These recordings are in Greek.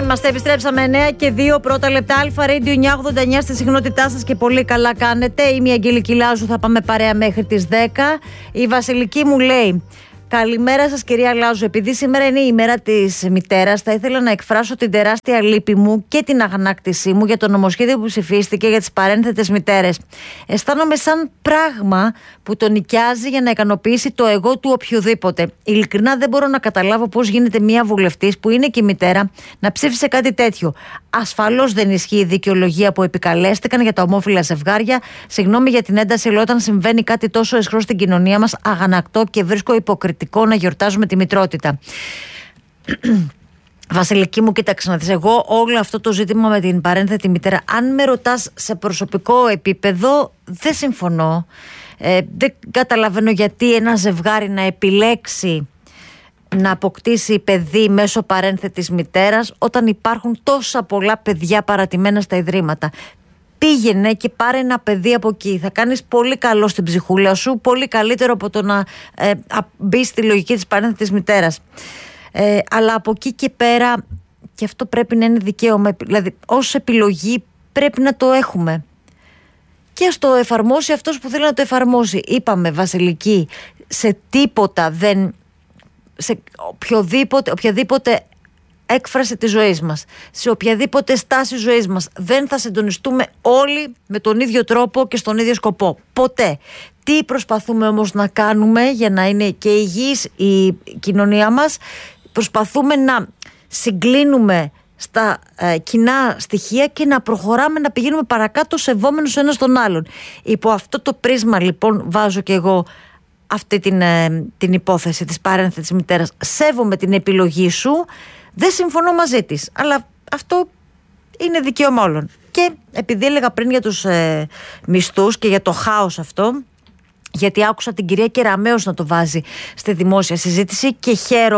Είμαστε, επιστρέψαμε 9 και 2 πρώτα λεπτά. Αλφα Radio 989 στη συχνότητά σας και πολύ καλά κάνετε. Είμαι η Αγγελική Λάζου, θα πάμε παρέα μέχρι τις 10. Η Βασιλική μου λέει: καλημέρα σας κυρία Λάζου. Επειδή σήμερα είναι η ημέρα της μητέρας, θα ήθελα να εκφράσω την τεράστια λύπη μου και την αγανάκτησή μου για το νομοσχέδιο που ψηφίστηκε για τις παρένθετες μητέρες. Αισθάνομαι σαν πράγμα που τον νοικιάζει για να ικανοποιήσει το εγώ του οποιοδήποτε. Ειλικρινά δεν μπορώ να καταλάβω πώς γίνεται μια βουλευτής που είναι και η μητέρα να ψήφισε κάτι τέτοιο. Ασφαλώς δεν ισχύει η δικαιολογία που επικαλέστηκαν για τα ομόφυλα ζευγάρια. Συγγνώμη για την ένταση, αλλά όταν συμβαίνει κάτι τόσο αισχρό στην κοινωνία μας, αγανακτώ και βρίσκω υποκριτικό να γιορτάζουμε τη μητρότητα. Βασιλική μου, κοίταξε να δεις. Εγώ όλο αυτό το ζήτημα με την παρένθετη μητέρα, αν με ρωτάς σε προσωπικό επίπεδο, δεν συμφωνώ. Δεν καταλαβαίνω γιατί ένα ζευγάρι να επιλέξει να αποκτήσει παιδί μέσω παρένθετης μητέρας όταν υπάρχουν τόσα πολλά παιδιά παρατημένα στα ιδρύματα. Πήγαινε και πάρε ένα παιδί από εκεί. Θα κάνεις πολύ καλό στην ψυχούλα σου, πολύ καλύτερο από το να μπει στη λογική της παρένθετης μητέρας. Αλλά από εκεί και πέρα, και αυτό πρέπει να είναι δικαίωμα, δηλαδή ως επιλογή πρέπει να το έχουμε. Και ας το εφαρμόσει αυτός που θέλει να το εφαρμόσει. Είπαμε, Βασιλική, σε τίποτα δεν... σε οποιαδήποτε έκφραση της ζωής μας, σε οποιαδήποτε στάση ζωής μας, δεν θα συντονιστούμε όλοι με τον ίδιο τρόπο και στον ίδιο σκοπό. Ποτέ. Τι προσπαθούμε όμως να κάνουμε για να είναι και υγιής η κοινωνία μας? Προσπαθούμε να συγκλίνουμε στα κοινά στοιχεία και να προχωράμε, να πηγαίνουμε παρακάτω σεβόμενος ένας τον άλλον. Υπό αυτό το πρίσμα λοιπόν βάζω και εγώ αυτή την υπόθεση της παρένθετης μητέρας. Σέβομαι την επιλογή σου, δεν συμφωνώ μαζί της, αλλά αυτό είναι δικαίωμα όλων. Και επειδή έλεγα πριν για τους μισθούς και για το χάος αυτό, γιατί άκουσα την κυρία Κεραμέως να το βάζει στη δημόσια συζήτηση και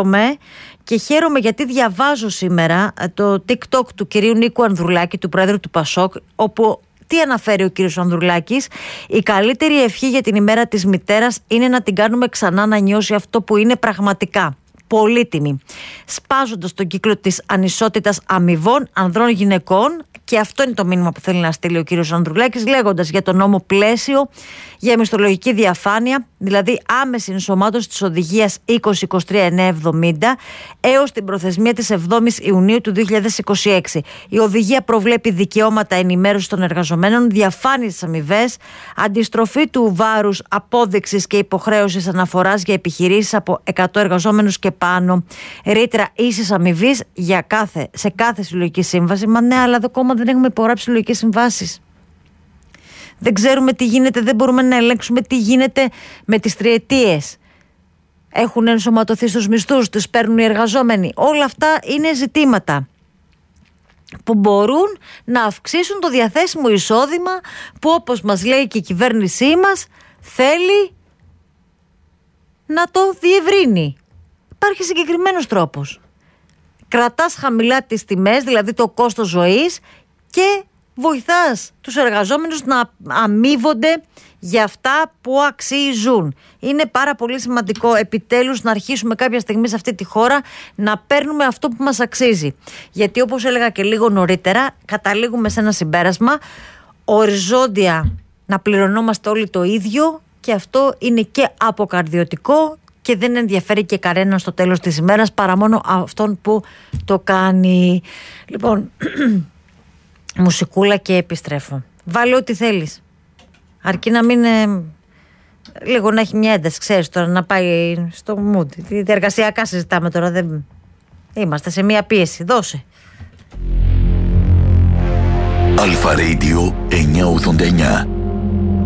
χαίρομαι γιατί διαβάζω σήμερα το TikTok του κυρίου Νίκου Ανδρουλάκη, του πρόεδρου του Πασόκ, όπου τι αναφέρει ο κύριος Ανδρουλάκης? Η καλύτερη ευχή για την ημέρα της μητέρας είναι να την κάνουμε ξανά να νιώσει αυτό που είναι πραγματικά, πολύτιμη, σπάζοντας τον κύκλο της ανισότητας αμοιβών ανδρών γυναικών. Και αυτό είναι το μήνυμα που θέλει να στείλει ο κύριος Ανδρουλάκης, λέγοντας για το νόμο πλαίσιο για μισθολογική διαφάνεια, δηλαδή άμεση ενσωμάτωση της οδηγίας 2023-970 έως την προθεσμία της 7ης Ιουνίου του 2026. Η οδηγία προβλέπει δικαιώματα ενημέρωσης των εργαζομένων, διαφάνεια στις αμοιβές, αντιστροφή του βάρους απόδειξης και υποχρέωσης αναφοράς για επιχειρήσεις από 100 εργαζόμενους και πάνω, ρήτρα ίσης αμοιβής σε κάθε συλλογική σύμβαση. Μα ναι, αλλά ακόμα δεν έχουμε υπογράψει συλλογικές συμβάσεις. Δεν ξέρουμε τι γίνεται, δεν μπορούμε να ελέγξουμε τι γίνεται με τις τριετίες. Έχουν ενσωματωθεί στους μισθούς, τους παίρνουν οι εργαζόμενοι. Όλα αυτά είναι ζητήματα που μπορούν να αυξήσουν το διαθέσιμο εισόδημα που, όπως μας λέει και η κυβέρνησή μας, θέλει να το διευρύνει. Υπάρχει συγκεκριμένος τρόπος. Κρατάς χαμηλά τις τιμές, δηλαδή το κόστος ζωής, και βοηθάς τους εργαζόμενους να αμείβονται για αυτά που αξίζουν. Είναι πάρα πολύ σημαντικό επιτέλους να αρχίσουμε κάποια στιγμή σε αυτή τη χώρα να παίρνουμε αυτό που μας αξίζει. Γιατί όπως έλεγα και λίγο νωρίτερα, καταλήγουμε σε ένα συμπέρασμα, οριζόντια να πληρωνόμαστε όλοι το ίδιο, και αυτό είναι και αποκαρδιωτικό και δεν ενδιαφέρει και κανέναν στο τέλος της ημέρας παρά μόνο αυτόν που το κάνει. Λοιπόν, μουσικούλα και επιστρέφω. Βάλε ό,τι θέλεις. Αρκεί να μην λίγο να έχει μια ένταση, ξέρεις τώρα, να πάει στο mood. Εργασιακά συζητάμε τώρα, δεν είμαστε σε μια πίεση. Δώσε. Αλφα Radio 989.